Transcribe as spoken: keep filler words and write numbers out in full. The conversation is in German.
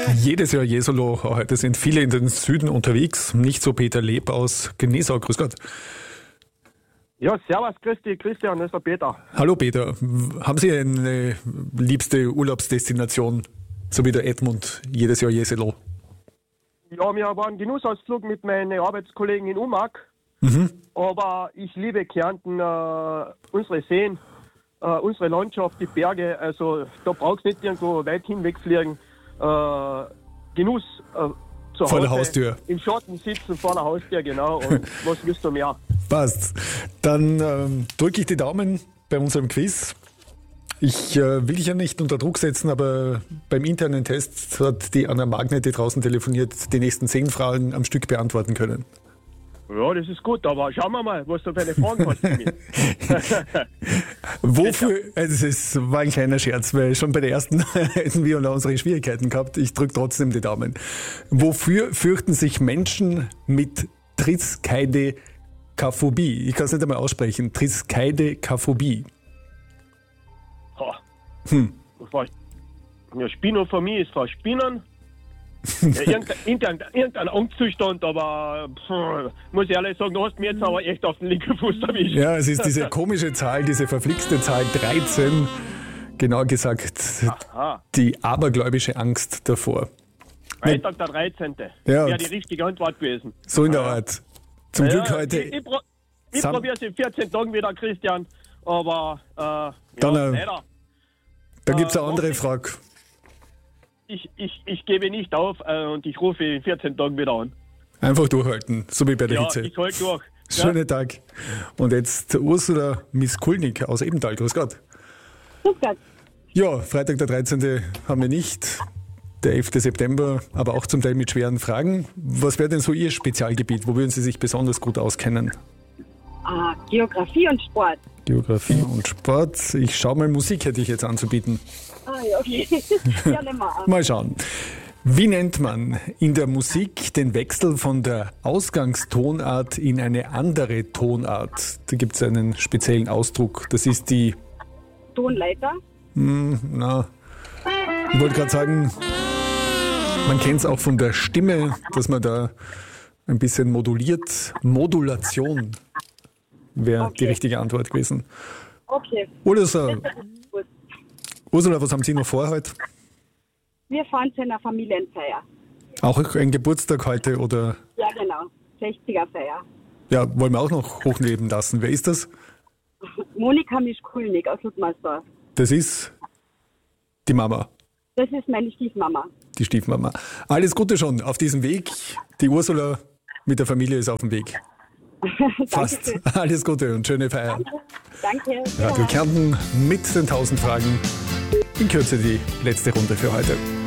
Jedes Jahr Jesolo. Heute sind viele in den Süden unterwegs. Nicht so Peter Leb aus Genesau. Grüß Gott. Ja, servus, grüß dich, Christian, das ist der Peter. Hallo Peter. Haben Sie eine liebste Urlaubsdestination, so wie der Edmund, jedes Jahr Jesolo? Ja, wir waren einen Genussausflug mit meinen Arbeitskollegen in Umag. Mhm. Aber ich liebe Kärnten, äh, unsere Seen, äh, unsere Landschaft, die Berge. Also da brauchst du nicht irgendwo weit hinwegfliegen. Äh, Genuss äh, zu Hause. Vor der Haustür. Im Schatten sitzen, vor der Haustür, genau. Und was willst du mehr? Passt. Dann ähm, drücke ich die Daumen bei unserem Quiz. Ich äh, will dich ja nicht unter Druck setzen, aber beim internen Test hat die Anna Magnet, die draußen telefoniert, die nächsten zehn Fragen am Stück beantworten können. Ja, das ist gut, aber schauen wir mal, was du für eine Frage hast für mich. Wofür, also es war ein kleiner Scherz, weil schon bei der ersten hätten wir noch unsere Schwierigkeiten gehabt. Ich drücke trotzdem die Daumen. Wofür fürchten sich Menschen mit Triskaidekaphobie? Ich kann es nicht einmal aussprechen. Triskaidekaphobie. Ha. Hm. Ja, Spinophobie ist zwar Spinnen. Ja, irgendein, irgendein, irgendein Angstzustand, aber pff, muss ich ehrlich sagen, du hast mich jetzt aber echt auf den linken Fuß erwischt. Ja, es ist diese komische Zahl, diese verflixte Zahl dreizehn, genauer gesagt, Aha. die abergläubische Angst davor. Freitag der dreizehnte Ja, wäre die richtige Antwort gewesen. So in der Art. Zum Ja, Glück heute. Ich, ich, pro, ich Sam- probiere es in vierzehn Tagen wieder, Christian, aber äh, ja, Dann, äh, leider. Da gibt es äh, eine andere mach ich- Frage. Ich, ich, ich gebe nicht auf äh, und ich rufe in vierzehn Tagen wieder an. Einfach durchhalten, so wie bei der Ja, Hitze. ich halte durch. Schönen Tag. Und jetzt Ursula Miskulnik aus Ebenthal. Grüß Gott. Grüß Gott. Ja, Freitag der dreizehnte haben wir nicht. Der elfte September, aber auch zum Teil mit schweren Fragen. Was wäre denn so Ihr Spezialgebiet? Wo würden Sie sich besonders gut auskennen? Ah, Geografie und Sport. Geografie und Sport. Ich schau mal, Musik hätte ich jetzt anzubieten. Ah, ja, okay. Gerne mal an. Mal schauen. Wie nennt man in der Musik den Wechsel von der Ausgangstonart in eine andere Tonart? Da gibt es einen speziellen Ausdruck. Das ist die, Tonleiter. hm, na, ich wollte gerade sagen, man kennt es auch von der Stimme, dass man da ein bisschen moduliert. Modulation wäre Okay. die richtige Antwort gewesen. Okay. Oder so. Das ist gut. Ursula, was haben Sie noch vor heute? Wir fahren zu einer Familienfeier. Auch ein Geburtstag heute oder, Ja, genau. sechziger-Feier. ja, wollen wir auch noch hochleben lassen. Wer ist das? Monika Mischkulnik aus Ludmersdorf. Das ist die Mama, Das ist meine Stiefmama. die Stiefmama. Alles Gute schon auf diesem Weg. Die Ursula mit der Familie ist auf dem Weg. Fast. Dankeschön. Alles Gute und schöne Feier. Danke. Radio Kärnten mit den tausend Fragen. In Kürze die letzte Runde für heute.